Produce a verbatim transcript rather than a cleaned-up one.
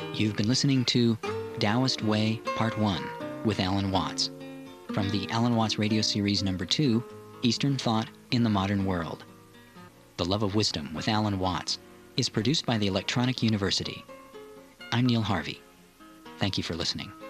You've been listening to Taoist Way, Part one, with Alan Watts, from the Alan Watts Radio Series Number two, Eastern Thought in the Modern World. The Love of Wisdom with Alan Watts is produced by the Electronic University. I'm Neil Harvey. Thank you for listening.